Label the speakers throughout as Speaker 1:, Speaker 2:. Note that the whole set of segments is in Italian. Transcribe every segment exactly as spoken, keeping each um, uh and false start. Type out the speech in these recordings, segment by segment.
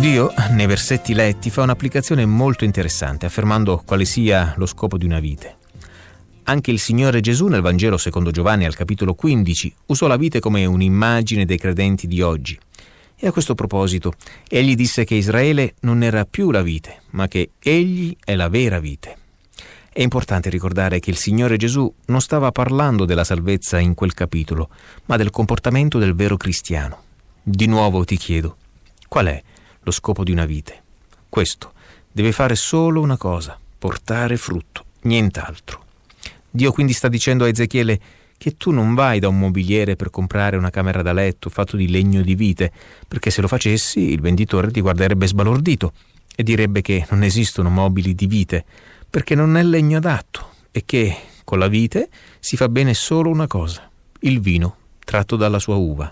Speaker 1: Dio, nei versetti letti, fa un'applicazione molto interessante, affermando quale sia lo scopo di una vite. Anche il Signore Gesù nel Vangelo secondo Giovanni al capitolo quindici usò la vite come un'immagine dei credenti di oggi. E a questo proposito, egli disse che Israele non era più la vite, ma che egli è la vera vite. È importante ricordare che il Signore Gesù non stava parlando della salvezza in quel capitolo, ma del comportamento del vero cristiano. Di nuovo ti chiedo, qual è lo scopo di una vite? Questo: deve fare solo una cosa, portare frutto, nient'altro. Dio quindi sta dicendo a Ezechiele che tu non vai da un mobiliere per comprare una camera da letto fatto di legno di vite, perché se lo facessi il venditore ti guarderebbe sbalordito e direbbe che non esistono mobili di vite, perché non è legno adatto e che con la vite si fa bene solo una cosa: il vino tratto dalla sua uva.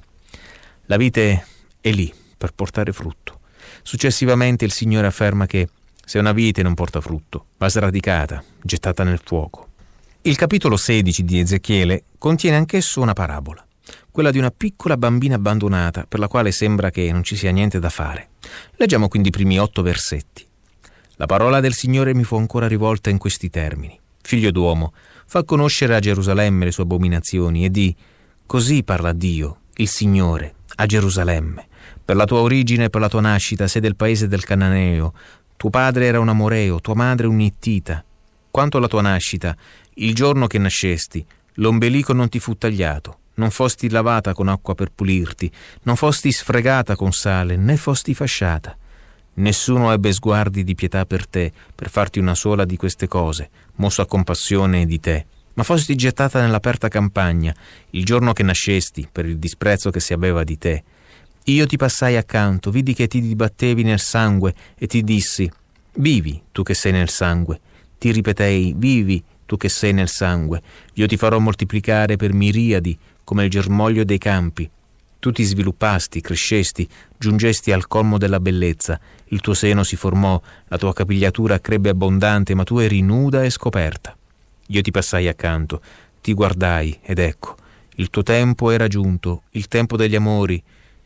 Speaker 1: La vite è lì per portare frutto. Successivamente il Signore afferma che se una vite non porta frutto, va sradicata, gettata nel fuoco. Il capitolo sedici di Ezechiele contiene anch'esso una parabola, quella di una piccola bambina abbandonata per la quale sembra che non ci sia niente da fare. Leggiamo quindi i primi otto versetti. La parola del Signore mi fu ancora rivolta in questi termini: Figlio d'uomo, fa conoscere a Gerusalemme le sue abominazioni e di: così parla Dio, il Signore, a Gerusalemme. Per la tua origine e per la tua nascita sei del paese del Cananeo. Tuo padre era un Amoreo, tua madre un Ittita. Quanto alla tua nascita, il giorno che nascesti, l'ombelico non ti fu tagliato, non fosti lavata con acqua per pulirti, non fosti sfregata con sale, né fosti fasciata. Nessuno ebbe sguardi di pietà per te, per farti una sola di queste cose, mosso a compassione di te. Ma fosti gettata nell'aperta campagna, il giorno che nascesti, per il disprezzo che si aveva di te. Io ti passai accanto, vidi che ti dibattevi nel sangue e ti dissi: vivi, tu che sei nel sangue. Ti ripetei: vivi, tu che sei nel sangue. Io ti farò moltiplicare per miriadi, come il germoglio dei campi. Tu ti sviluppasti, crescesti, giungesti al colmo della bellezza. Il tuo seno si formò, la tua capigliatura crebbe abbondante, ma tu eri nuda e scoperta. Io ti passai accanto, ti guardai, ed ecco, il tuo tempo era giunto, il tempo degli amori.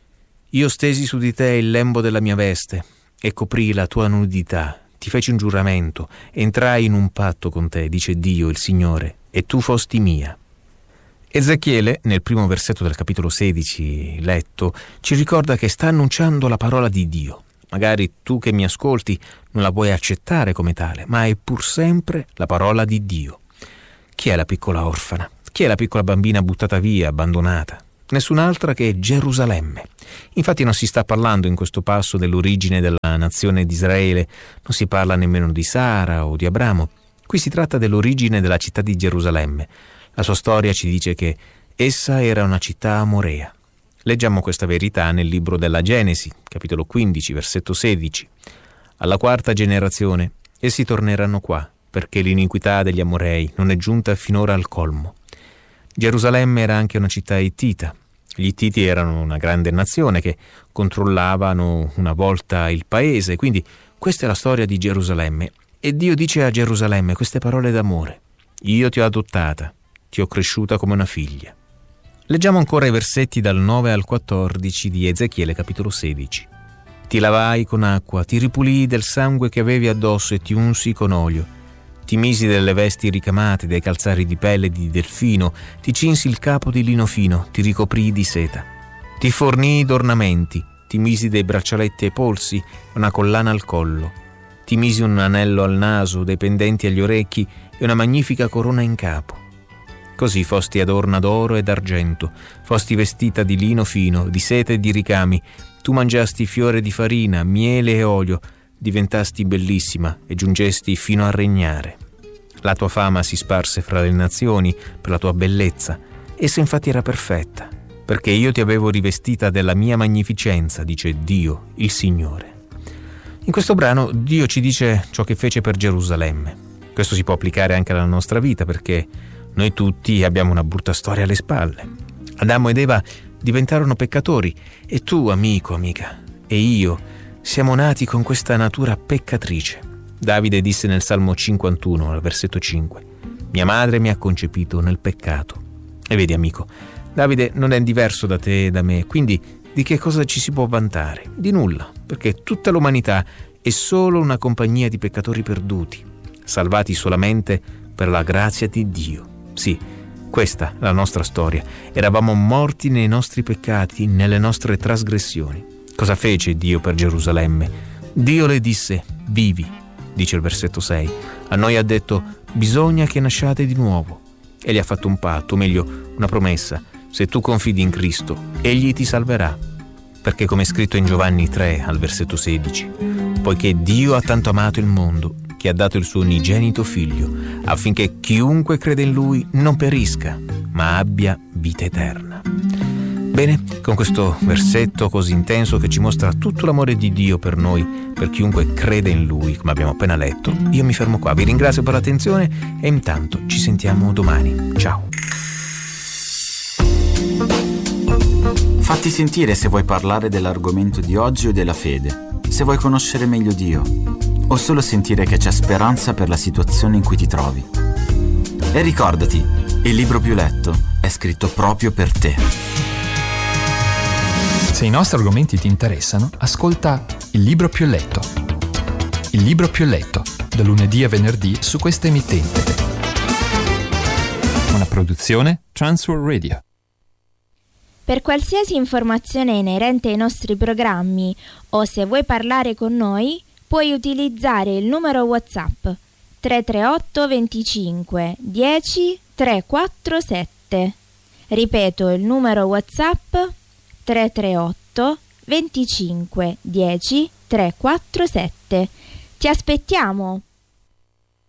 Speaker 1: Io stesi su di te il lembo della mia veste e coprii la tua nudità. Ti feci un giuramento, entrai in un patto con te, dice Dio, il Signore, e tu fosti mia. Ezechiele, nel primo versetto del capitolo sedici letto, ci ricorda che sta annunciando la parola di Dio. Magari tu che mi ascolti non la puoi accettare come tale, ma è pur sempre la parola di Dio. Chi è la piccola orfana? Chi è la piccola bambina buttata via, abbandonata? Nessun'altra che Gerusalemme. Infatti non si sta parlando in questo passo dell'origine della nazione di Israele, non si parla nemmeno di Sara o di Abramo. Qui si tratta dell'origine della città di Gerusalemme. La sua storia ci dice che essa era una città amorea. Leggiamo questa verità nel libro della Genesi, capitolo quindici, versetto sedici. Alla quarta generazione essi torneranno qua, perché l'iniquità degli Amorei non è giunta finora al colmo. Gerusalemme era anche una città ittita. Gli Ittiti erano una grande nazione che controllavano una volta il paese, quindi questa è la storia di Gerusalemme. E Dio dice a Gerusalemme queste parole d'amore: io ti ho adottata, ti ho cresciuta come una figlia. Leggiamo ancora i versetti dal nove al quattordici di Ezechiele capitolo sedici. Ti lavai con acqua, ti ripulii del sangue che avevi addosso e ti unsi con olio. Ti misi delle vesti ricamate, dei calzari di pelle di delfino, ti cinsi il capo di lino fino, ti ricoprii di seta. Ti fornii d'ornamenti, ti misi dei braccialetti ai polsi, una collana al collo. Ti misi un anello al naso, dei pendenti agli orecchi e una magnifica corona in capo. Così fosti adorna d'oro e d'argento, fosti vestita di lino fino, di seta e di ricami. Tu mangiasti fiore di farina, miele e olio, diventasti bellissima e giungesti fino a regnare. La tua fama si sparse fra le nazioni per la tua bellezza. Essa infatti era perfetta, perché io ti avevo rivestita della mia magnificenza, dice Dio, il Signore. In questo brano Dio ci dice ciò che fece per Gerusalemme. Questo si può applicare anche alla nostra vita, perché noi tutti abbiamo una brutta storia alle spalle. Adamo ed Eva diventarono peccatori e tu, amico, amica, e io siamo nati con questa natura peccatrice. Davide disse nel Salmo cinquantuno, al versetto cinque: mia madre mi ha concepito nel peccato. E vedi, amico, Davide non è diverso da te e da me, quindi di che cosa ci si può vantare? Di nulla, perché tutta l'umanità è solo una compagnia di peccatori perduti, salvati solamente per la grazia di Dio. Sì, questa è la nostra storia. Eravamo morti nei nostri peccati, nelle nostre trasgressioni. Cosa fece Dio per Gerusalemme? Dio le disse: vivi, dice il versetto sei. A noi ha detto: bisogna che nasciate di nuovo. E gli ha fatto un patto, o meglio, una promessa. Se tu confidi in Cristo, Egli ti salverà. Perché, come è scritto in Giovanni tre, al versetto sedici, poiché Dio ha tanto amato il mondo, che ha dato il suo unigenito figlio, affinché chiunque crede in Lui non perisca, ma abbia vita eterna. Bene, con questo versetto così intenso che ci mostra tutto l'amore di Dio per noi, per chiunque crede in Lui, come abbiamo appena letto, io mi fermo qua. Vi ringrazio per l'attenzione e intanto ci sentiamo domani. Ciao.
Speaker 2: Fatti sentire se vuoi parlare dell'argomento di oggi o della fede, se vuoi conoscere meglio Dio, o solo sentire che c'è speranza per la situazione in cui ti trovi. E ricordati, il libro più letto è scritto proprio per te.
Speaker 3: Se i nostri argomenti ti interessano, ascolta Il libro più letto. Il libro più letto, da lunedì a venerdì su questa emittente. Una produzione Transworld Radio.
Speaker 4: Per qualsiasi informazione inerente ai nostri programmi o se vuoi parlare con noi, puoi utilizzare il numero WhatsApp tre tre otto venticinque dieci trequarantasette. Ripeto il numero WhatsApp tre tre otto venticinque dieci trequarantasette. Ti aspettiamo!